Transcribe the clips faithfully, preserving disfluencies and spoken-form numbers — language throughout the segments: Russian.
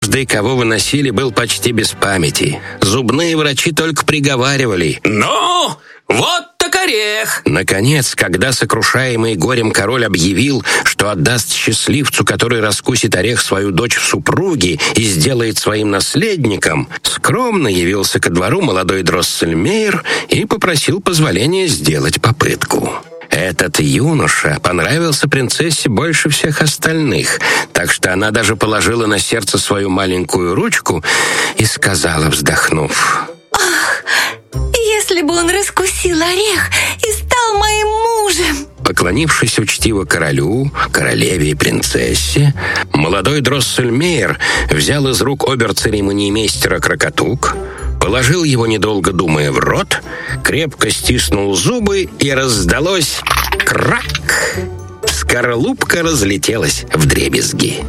Каждый, кого выносили, был почти без памяти. Зубные врачи только приговаривали: «Ну, вот так орех!» Наконец, когда сокрушаемый горем король объявил, что отдаст счастливцу, который раскусит орех, свою дочь в супруги и сделает своим наследником, скромно явился ко двору молодой Дроссельмейр и попросил позволения сделать попытку. Этот юноша понравился принцессе больше всех остальных, так что она даже положила на сердце свою маленькую ручку и сказала, вздохнув: «Ах, если бы он раскусил орех и стал моим мужем!» Поклонившись учтиво королю, королеве и принцессе, молодой Дроссельмейр взял из рук обер-церемониймейстера крокотук, положил его, недолго думая, в рот, крепко стиснул зубы, и раздалось крак. Скорлупка разлетелась вдребезги.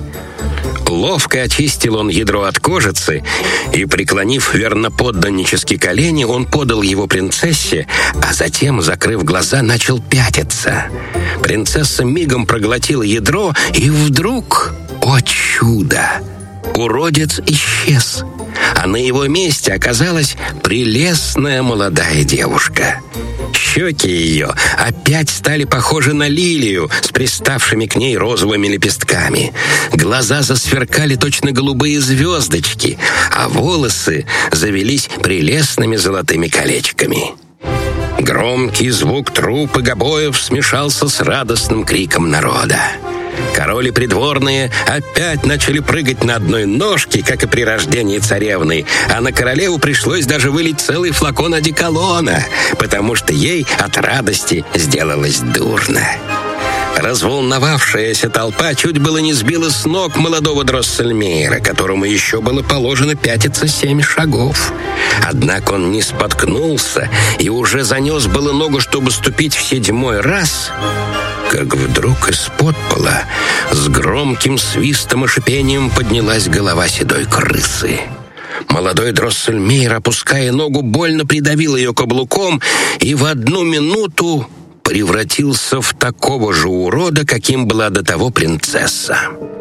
Ловко очистил он ядро от кожицы, и, преклонив верноподданнически колени, он подал его принцессе, а затем, закрыв глаза, начал пятиться. Принцесса мигом проглотила ядро, и вдруг, о чудо, уродец исчез, а на его месте оказалась прелестная молодая девушка. Щеки ее опять стали похожи на лилию с приставшими к ней розовыми лепестками. Глаза засверкали точно голубые звездочки, а волосы завелись прелестными золотыми колечками. Громкий звук труп и гобоев смешался с радостным криком народа. Король и придворные опять начали прыгать на одной ножке, как и при рождении царевны, а на королеву пришлось даже вылить целый флакон одеколона, потому что ей от радости сделалось дурно. Разволновавшаяся толпа чуть было не сбила с ног молодого Дроссельмейра, которому еще было положено пятиться семь шагов. Однако он не споткнулся и уже занес было ногу, чтобы ступить в седьмой раз, как вдруг из-под пола с громким свистом и шипением поднялась голова седой крысы. Молодой Дроссельмейр, опуская ногу, больно придавил ее каблуком и в одну минуту превратился в такого же урода, каким была до того принцесса.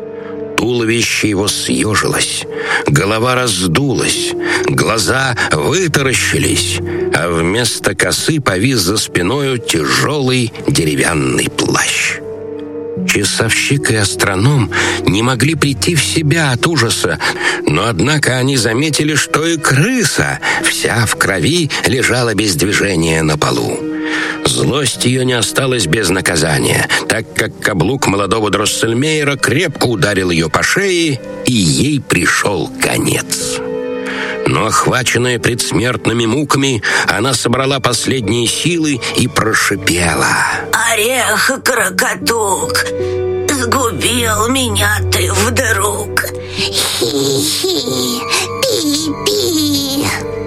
Туловище его съежилось, голова раздулась, глаза вытаращились, а вместо косы повис за спиною тяжелый деревянный плащ. Часовщик и астроном не могли прийти в себя от ужаса, но однако они заметили, что и крыса, вся в крови, лежала без движения на полу. Злость ее не осталась без наказания, так как каблук молодого Дроссельмейра крепко ударил ее по шее, и ей пришел конец. Но, охваченная предсмертными муками, она собрала последние силы и прошипела: «Орех, крокотук, сгубил меня ты вдруг. Хи-хи, пи-пи.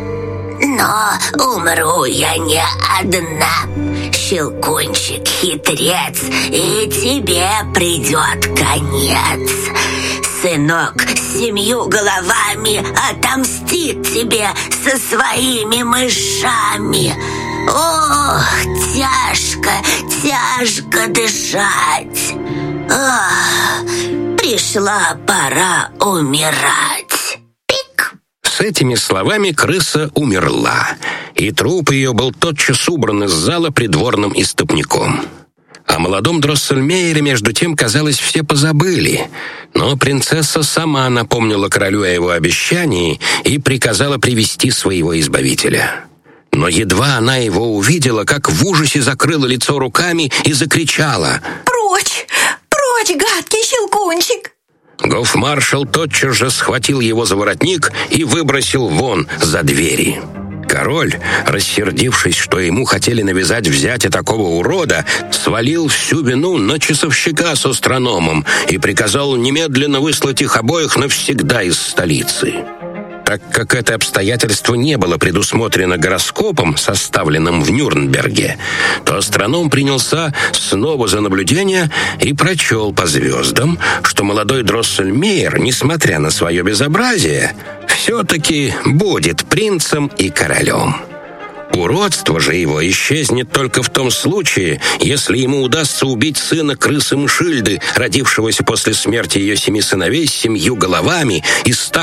Но умру я не одна. Щелкунчик, хитрец, и тебе придет конец. Сынок с семью головами отомстит тебе со своими мышами. Ох, тяжко, тяжко дышать. Ах, пришла пора умирать». Пик! С этими словами крыса умерла, и труп ее был тотчас убран из зала придворным истопником. О молодом Дроссельмейре, между тем, казалось, все позабыли, но принцесса сама напомнила королю о его обещании и приказала привести своего избавителя. Но едва она его увидела, как в ужасе закрыла лицо руками и закричала: «Прочь! Прочь, гадкий щелкунчик!» Гофмаршал тотчас же схватил его за воротник и выбросил вон за двери. Король, рассердившись, что ему хотели навязать взятие такого урода, свалил всю вину на часовщика с астрономом и приказал немедленно выслать их обоих навсегда из столицы. Так как это обстоятельство не было предусмотрено гороскопом, составленным в Нюрнберге, то астроном принялся снова за наблюдение и прочел по звездам, что молодой Дроссельмейр, несмотря на свое безобразие, все-таки будет принцем и королем. Уродство же его исчезнет только в том случае, если ему удастся убить сына крысы Мшильды, родившегося после смерти ее семи сыновей с семью головами и